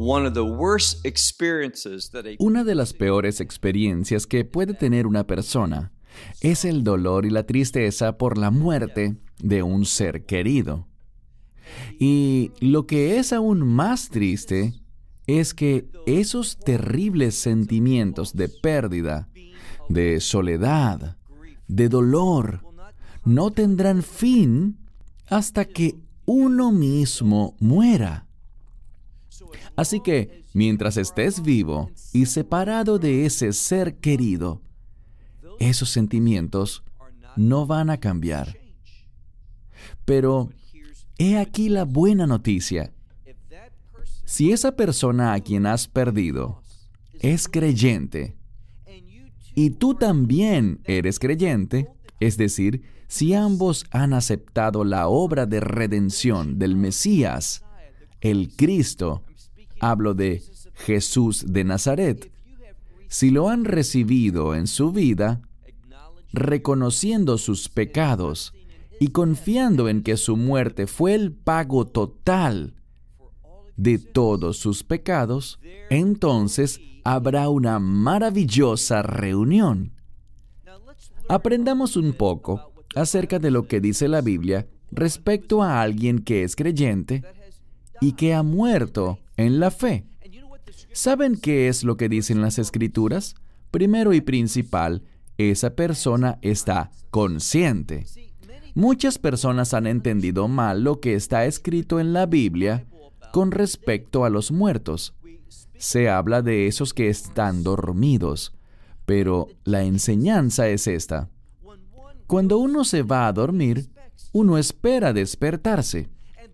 Una de las peores experiencias que puede tener una persona es el dolor y la tristeza por la muerte de un ser querido. Y lo que es aún más triste es que esos terribles sentimientos de pérdida, de soledad, de dolor, no tendrán fin hasta que uno mismo muera. Así que, mientras estés vivo y separado de ese ser querido, esos sentimientos no van a cambiar. Pero, he aquí la buena noticia. Si esa persona a quien has perdido es creyente, y tú también eres creyente, es decir, si ambos han aceptado la obra de redención del Mesías, el Cristo, hablo de Jesús de Nazaret, si lo han recibido en su vida, reconociendo sus pecados y confiando en que su muerte fue el pago total de todos sus pecados, entonces habrá una maravillosa reunión. Aprendamos un poco acerca de lo que dice la Biblia respecto a alguien que es creyente y que ha muerto en la fe. ¿Saben qué es lo que dicen las Escrituras? Primero y principal, esa persona está consciente. Muchas personas han entendido mal lo que está escrito en la Biblia con respecto a los muertos. Se habla de esos que están dormidos, pero la enseñanza es esta. Cuando uno se va a dormir, uno espera despertarse.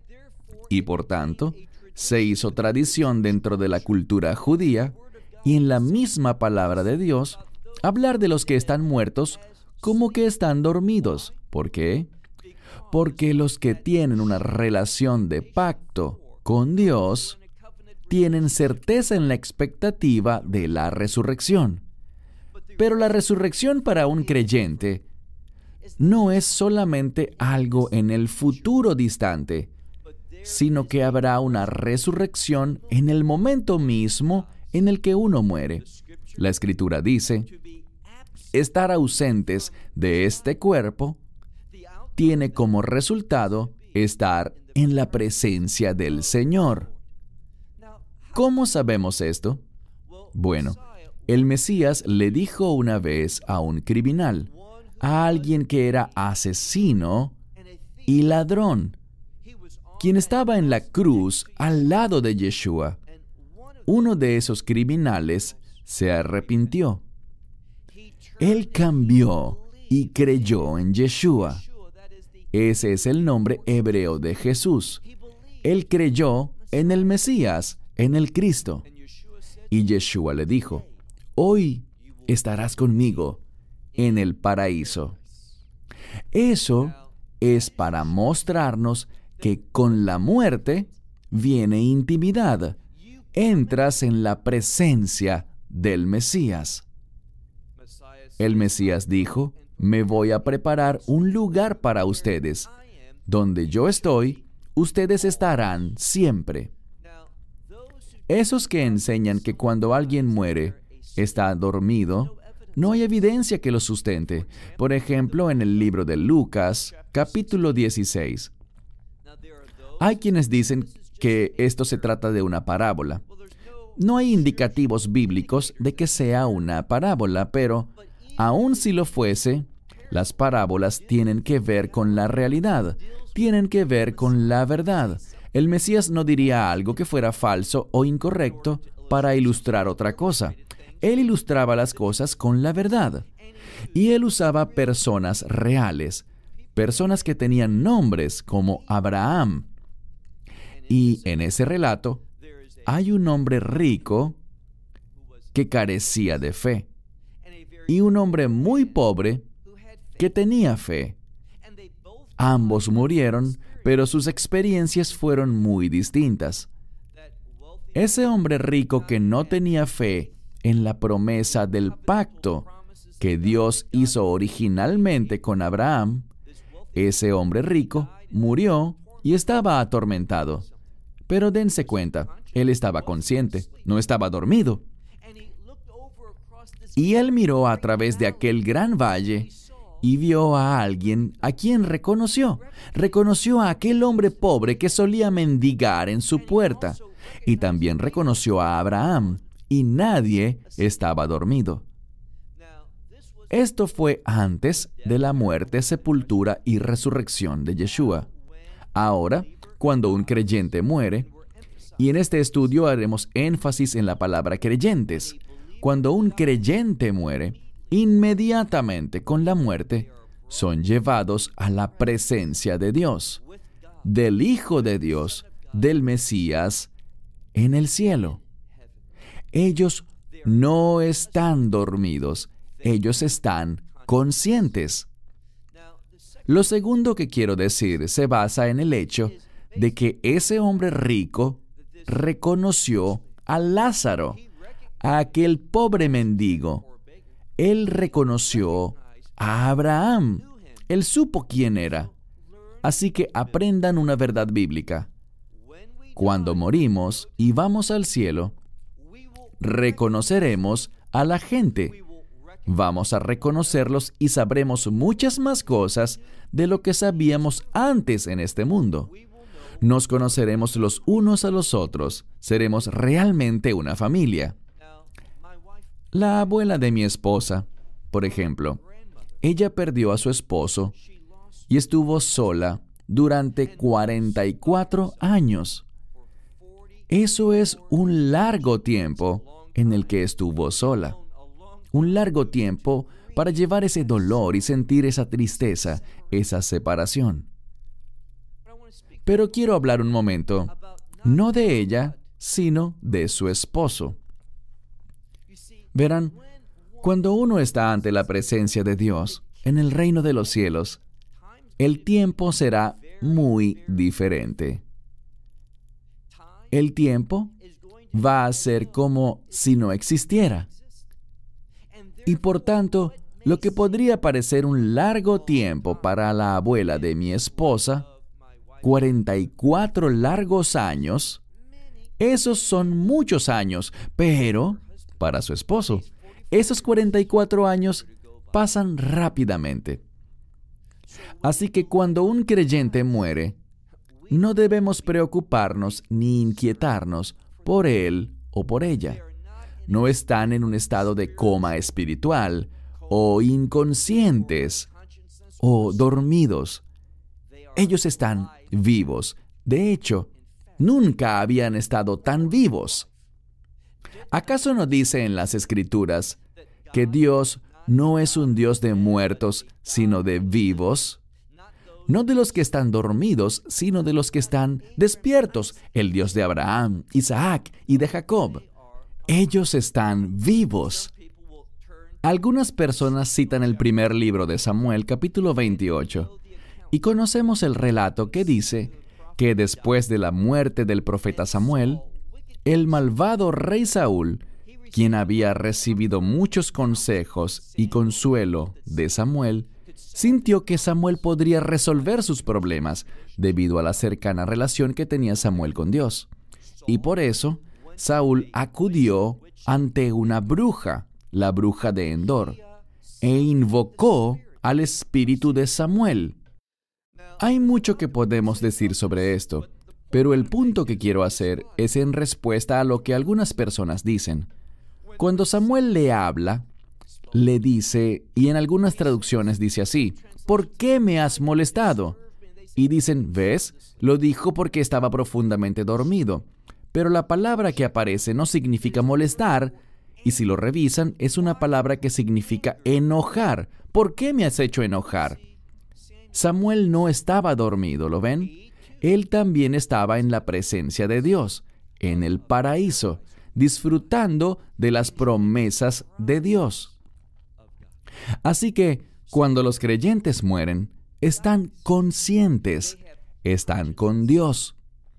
Y por tanto, se hizo tradición dentro de la cultura judía y en la misma palabra de Dios, hablar de los que están muertos como que están dormidos. ¿Por qué? Porque los que tienen una relación de pacto con Dios tienen certeza en la expectativa de la resurrección. Pero la resurrección para un creyente no es solamente algo en el futuro distante, sino que habrá una resurrección en el momento mismo en el que uno muere. La Escritura dice, estar ausentes de este cuerpo tiene como resultado estar en la presencia del Señor. ¿Cómo sabemos esto? Bueno, el Mesías le dijo una vez a un criminal, a alguien que era asesino y ladrón, quien estaba en la cruz al lado de Yeshua. Uno de esos criminales se arrepintió. Él cambió y creyó en Yeshua. Ese es el nombre hebreo de Jesús. Él creyó en el Mesías, en el Cristo. Y Yeshua le dijo, hoy estarás conmigo en el paraíso. Eso es para mostrarnos que con la muerte viene intimidad. Entras en la presencia del Mesías. El Mesías dijo, me voy a preparar un lugar para ustedes. Donde yo estoy, ustedes estarán siempre. Esos que enseñan que cuando alguien muere, está dormido, no hay evidencia que lo sustente. Por ejemplo, en el libro de Lucas, capítulo 16. Hay quienes dicen que esto se trata de una parábola. No hay indicativos bíblicos de que sea una parábola, pero aun si lo fuese, las parábolas tienen que ver con la realidad, tienen que ver con la verdad. El Mesías no diría algo que fuera falso o incorrecto para ilustrar otra cosa. Él ilustraba las cosas con la verdad. Y él usaba personas reales, personas que tenían nombres como Abraham. Y en ese relato hay un hombre rico que carecía de fe y un hombre muy pobre que tenía fe. Ambos murieron, pero sus experiencias fueron muy distintas. Ese hombre rico que no tenía fe en la promesa del pacto que Dios hizo originalmente con Abraham, ese hombre rico murió y estaba atormentado. Pero dense cuenta, él estaba consciente, no estaba dormido. Y él miró a través de aquel gran valle y vio a alguien a quien reconoció. Reconoció a aquel hombre pobre que solía mendigar en su puerta. Y también reconoció a Abraham. Y nadie estaba dormido. Esto fue antes de la muerte, sepultura y resurrección de Yeshua. Ahora, cuando un creyente muere, y en este estudio haremos énfasis en la palabra creyentes. Cuando un creyente muere, inmediatamente con la muerte, son llevados a la presencia de Dios, del Hijo de Dios, del Mesías, en el cielo. Ellos no están dormidos, ellos están conscientes. Lo segundo que quiero decir se basa en el hecho de que ese hombre rico reconoció a Lázaro, a aquel pobre mendigo. Él reconoció a Abraham. Él supo quién era. Así que aprendan una verdad bíblica. Cuando morimos y vamos al cielo, reconoceremos a la gente. Vamos a reconocerlos y sabremos muchas más cosas de lo que sabíamos antes en este mundo. Nos conoceremos los unos a los otros. Seremos realmente una familia. La abuela de mi esposa, por ejemplo, ella perdió a su esposo y estuvo sola durante 44 años. Eso es un largo tiempo en el que estuvo sola. Un largo tiempo para llevar ese dolor y sentir esa tristeza, esa separación. Pero quiero hablar un momento, no de ella, sino de su esposo. Verán, cuando uno está ante la presencia de Dios, en el reino de los cielos, el tiempo será muy diferente. El tiempo va a ser como si no existiera. Y por tanto, lo que podría parecer un largo tiempo para la abuela de mi esposa, 44 largos años, esos son muchos años, pero para su esposo, esos 44 años pasan rápidamente. Así que cuando un creyente muere, no debemos preocuparnos ni inquietarnos por él o por ella. No están en un estado de coma espiritual, o inconscientes, o dormidos. Ellos están vivos. De hecho, nunca habían estado tan vivos. ¿Acaso no dice en las Escrituras que Dios no es un Dios de muertos, sino de vivos? No de los que están dormidos, sino de los que están despiertos, el Dios de Abraham, Isaac y de Jacob. Ellos están vivos. Algunas personas citan el primer libro de Samuel, capítulo 28, y conocemos el relato que dice que después de la muerte del profeta Samuel, el malvado rey Saúl, quien había recibido muchos consejos y consuelo de Samuel, sintió que Samuel podría resolver sus problemas debido a la cercana relación que tenía Samuel con Dios. Y por eso, Saúl acudió ante una bruja, la bruja de Endor, e invocó al espíritu de Samuel. Hay mucho que podemos decir sobre esto, pero el punto que quiero hacer es en respuesta a lo que algunas personas dicen. Cuando Samuel le habla, le dice, y en algunas traducciones dice así, ¿por qué me has molestado? Y dicen, ¿ves? Lo dijo porque estaba profundamente dormido. Pero la palabra que aparece no significa molestar, y si lo revisan, es una palabra que significa enojar. ¿Por qué me has hecho enojar? Samuel no estaba dormido, ¿lo ven? Él también estaba en la presencia de Dios, en el paraíso, disfrutando de las promesas de Dios. Así que, cuando los creyentes mueren, están conscientes, están con Dios.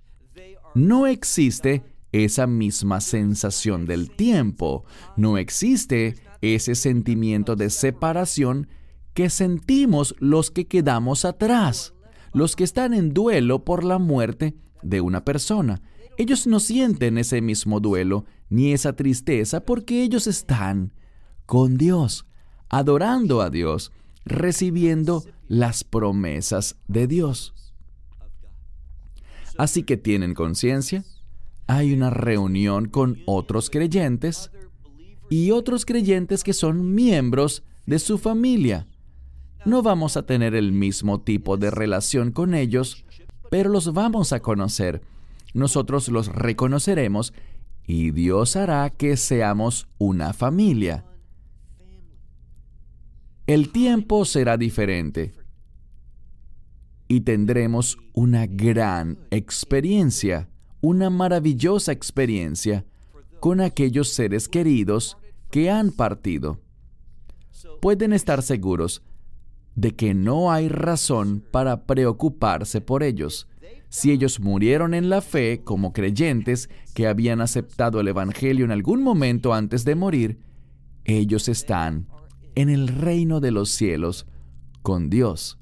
No existe esa misma sensación del tiempo, no existe ese sentimiento de separación que sentimos los que quedamos atrás, los que están en duelo por la muerte de una persona. Ellos no sienten ese mismo duelo ni esa tristeza porque ellos están con Dios, adorando a Dios, recibiendo las promesas de Dios. Así que tienen conciencia, hay una reunión con otros creyentes y otros creyentes que son miembros de su familia. No vamos a tener el mismo tipo de relación con ellos, pero los vamos a conocer. Nosotros los reconoceremos y Dios hará que seamos una familia. El tiempo será diferente y tendremos una gran experiencia, una maravillosa experiencia con aquellos seres queridos que han partido. Pueden estar seguros de que no hay razón para preocuparse por ellos. Si ellos murieron en la fe como creyentes que habían aceptado el Evangelio en algún momento antes de morir, ellos están en el reino de los cielos con Dios.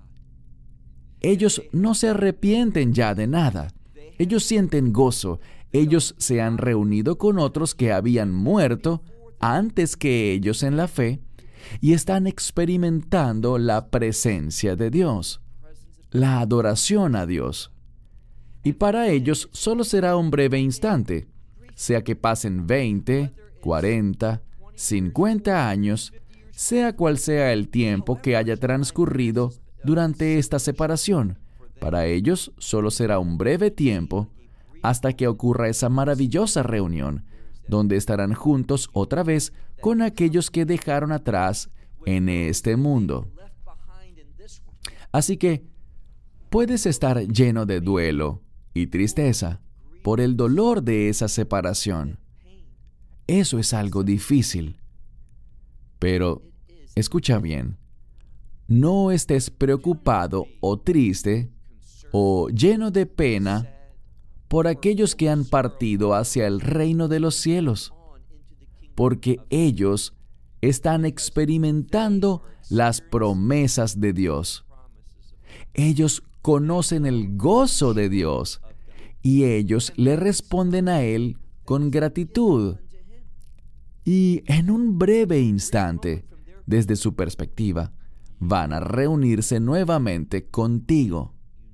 Ellos no se arrepienten ya de nada. Ellos sienten gozo. Ellos se han reunido con otros que habían muerto antes que ellos en la fe y están experimentando la presencia de Dios, la adoración a Dios. Y para ellos solo será un breve instante, sea que pasen 20, 40, 50 años, sea cual sea el tiempo que haya transcurrido durante esta separación. Para ellos solo será un breve tiempo hasta que ocurra esa maravillosa reunión, donde estarán juntos otra vez con aquellos que dejaron atrás en este mundo. Así que puedes estar lleno de duelo y tristeza por el dolor de esa separación. Eso es algo difícil. Pero, escucha bien, no estés preocupado o triste o lleno de pena por aquellos que han partido hacia el reino de los cielos, porque ellos están experimentando las promesas de Dios. Ellos conocen el gozo de Dios y ellos le responden a Él con gratitud. Y en un breve instante, desde su perspectiva, van a reunirse nuevamente contigo.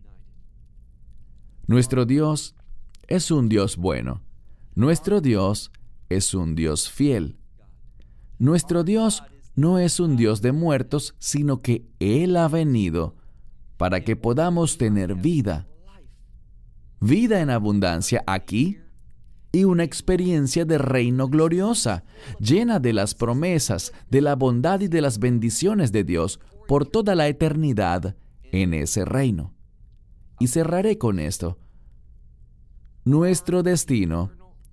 Nuestro Dios es un Dios bueno. Nuestro Dios es un Dios fiel. Nuestro Dios no es un Dios de muertos, sino que Él ha venido para que podamos tener vida. Vida en abundancia aquí y una experiencia de reino gloriosa, llena de las promesas, de la bondad y de las bendiciones de Dios por toda la eternidad en ese reino. Y cerraré con esto. Nuestro destino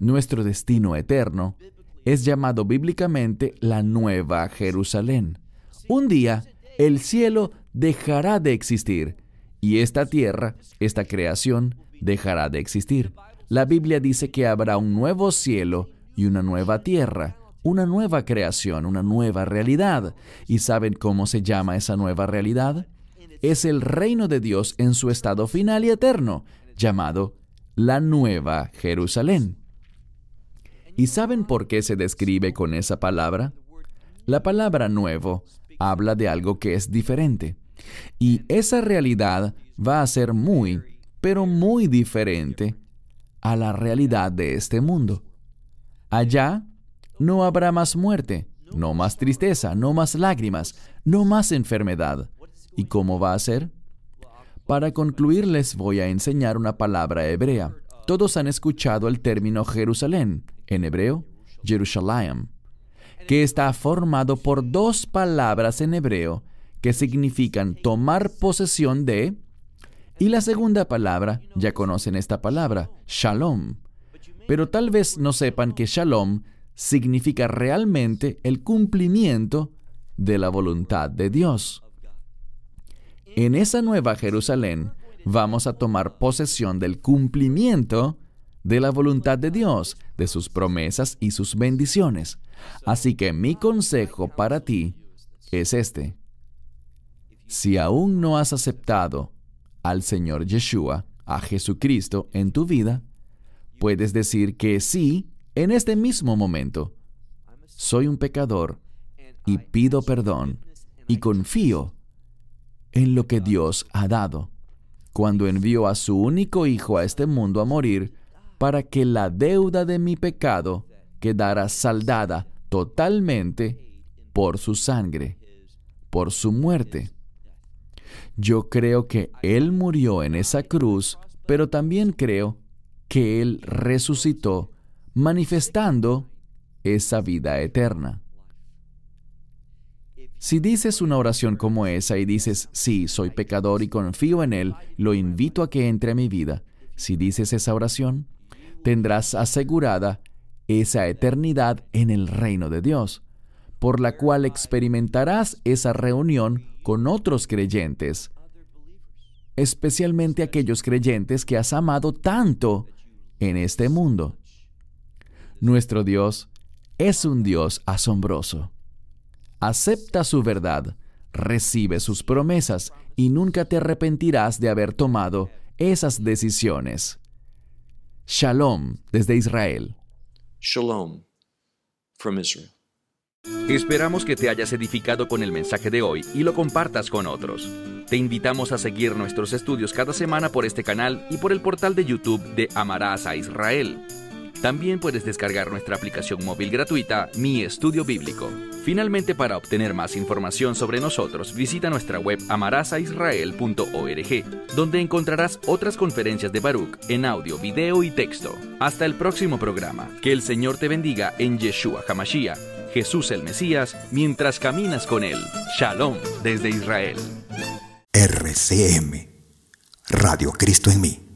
eterno, es llamado bíblicamente la Nueva Jerusalén. Un día, el cielo dejará de existir y esta tierra, esta creación, dejará de existir. La Biblia dice que habrá un nuevo cielo y una nueva tierra, una nueva creación, una nueva realidad. ¿Y saben cómo se llama esa nueva realidad? Es el reino de Dios en su estado final y eterno, llamado la Nueva Jerusalén. ¿Y saben por qué se describe con esa palabra? La palabra nuevo habla de algo que es diferente. Y esa realidad va a ser muy, pero muy diferente a la realidad de este mundo. Allá no habrá más muerte, no más tristeza, no más lágrimas, no más enfermedad. ¿Y cómo va a ser? Para concluir, les voy a enseñar una palabra hebrea. Todos han escuchado el término Jerusalén, en hebreo, Jerusalem, que está formado por dos palabras en hebreo que significan tomar posesión de, y la segunda palabra, ya conocen esta palabra, Shalom. Pero tal vez no sepan que Shalom significa realmente el cumplimiento de la voluntad de Dios. En esa nueva Jerusalén vamos a tomar posesión del cumplimiento de la voluntad de Dios, de sus promesas y sus bendiciones. Así que mi consejo para ti es este. Si aún no has aceptado al Señor Yeshua, a Jesucristo en tu vida, Puedes decir que sí en este mismo momento. Soy un pecador y pido perdón y confío en lo que Dios ha dado cuando envió a su único Hijo a este mundo a morir para que la deuda de mi pecado quedara saldada totalmente por su sangre, por su muerte. Yo creo que Él murió en esa cruz, pero también creo que Él resucitó, manifestando esa vida eterna. Si dices una oración como esa y dices, sí, soy pecador y confío en Él, lo invito a que entre a mi vida. Si dices esa oración, tendrás asegurada esa eternidad en el reino de Dios, por la cual experimentarás esa reunión con otros creyentes, especialmente aquellos creyentes que has amado tanto en este mundo. Nuestro Dios es un Dios asombroso. Acepta su verdad, recibe sus promesas y nunca te arrepentirás de haber tomado esas decisiones. Shalom desde Israel. Shalom from Israel. Esperamos que te hayas edificado con el mensaje de hoy y lo compartas con otros. Te invitamos a seguir nuestros estudios cada semana por este canal y por el portal de YouTube de Amarás a Israel. También puedes descargar nuestra aplicación móvil gratuita, Mi Estudio Bíblico. Finalmente, para obtener más información sobre nosotros, visita nuestra web amarasaisrael.org, donde encontrarás otras conferencias de Baruch en audio, video y texto. Hasta el próximo programa. Que el Señor te bendiga en Yeshua HaMashiach, Jesús el Mesías, mientras caminas con Él. Shalom desde Israel. RCM, Radio Cristo en mí.